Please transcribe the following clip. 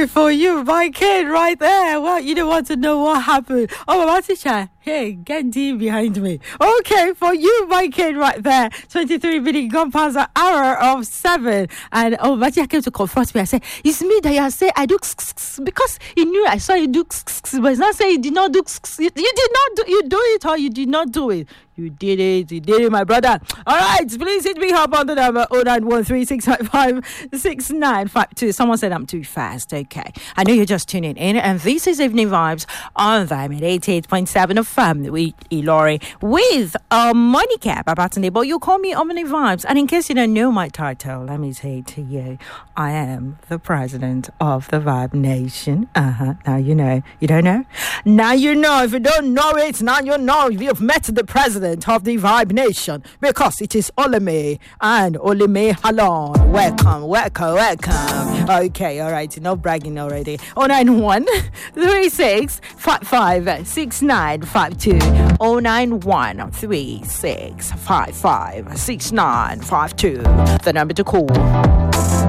Okay, for you, my kid right there. Well, you don't want to know what happened. Oh, my teacher. Hey, get D behind me. Okay, for you, my kid right there. 23 minutes gone past the hour of 7. And my teacher came to confront me. I said, it's me that you say I do because he knew I saw you do but it's not saying you did not do you did not do you do it or you did not do it. You did it, my brother. All right, please hit me up on the number 0913-655-6952. Someone said I'm too fast. Okay, I know you're just tuning in, and this is Evening Vibes on Vitamin 88.7 of with Ilori with Monica Babatunde. But you call me Omni Vibes, and in case you don't know my title, let me say to you, I am the president of the Vibe Nation. Now you know. You don't know? Now you know. If you don't know it, now you know. You've met the president of the Vibe Nation, because it is Oleme and Oleme Halon. Welcome. Okay, all right, enough bragging already. 091 36 55 6952 091 36 55 6952, the number to call.